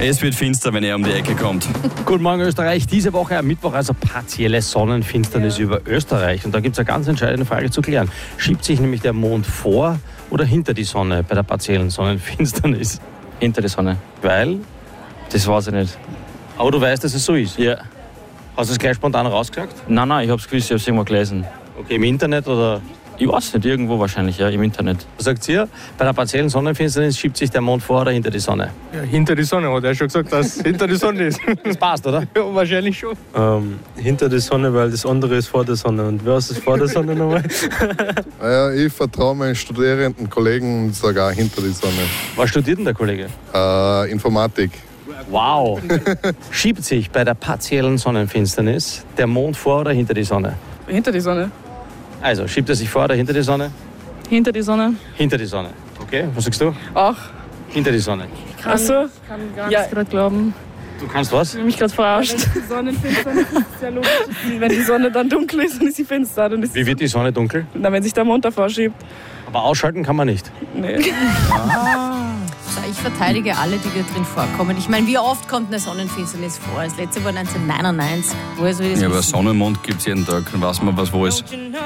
Es wird finster, wenn er um die Ecke kommt. Guten Morgen Österreich. Diese Woche am Mittwoch also partielle Sonnenfinsternis über Österreich. Und da gibt es eine ganz entscheidende Frage zu klären. Schiebt sich nämlich der Mond vor oder hinter die Sonne bei der partiellen Sonnenfinsternis? Hinter die Sonne. Weil? Das weiß ich nicht. Aber du weißt, dass es so ist? Ja. Hast du es gleich spontan rausgesagt? Nein, ich hab's gewusst, ich hab's irgendwo gelesen. Okay, im Internet oder? Ich weiß nicht, irgendwo wahrscheinlich, ja, im Internet. Was sagt ihr? Bei der partiellen Sonnenfinsternis schiebt sich der Mond vor oder hinter die Sonne? Ja, hinter die Sonne, hat er schon gesagt, dass hinter die Sonne ist. Das passt, oder? Ja, wahrscheinlich schon. Hinter die Sonne, weil das andere ist vor der Sonne. Und wer ist das vor der Sonne nochmal? Ich vertraue meinen studierenden Kollegen und sage auch hinter die Sonne. Was studiert denn der Kollege? Informatik. Wow. Schiebt sich bei der partiellen Sonnenfinsternis der Mond vor oder hinter die Sonne? Hinter die Sonne. Also, schiebt er sich vor oder hinter die Sonne? Hinter die Sonne. Hinter die Sonne. Okay, was sagst du? Auch. Hinter die Sonne. Ach so. Ich kann gar nicht gerade glauben. Du kannst was? Ich bin mich gerade verarscht. Die Sonnenfinsternis ist ja logisch. Wenn die Sonne dann dunkel ist, dann ist sie finster. Dann ist Wie wird die Sonne dunkel? Na, wenn sich der Mond davor schiebt. Aber ausschalten kann man nicht. Nee. Ich verteidige alle, die da drin vorkommen. Ich meine, wie oft kommt eine Sonnenfinsternis vor? Das letzte war 1999. Woher soll ich das Ja, aber wissen? Sonne und Mond gibt es jeden Tag. Dann weiß man, was wo ist.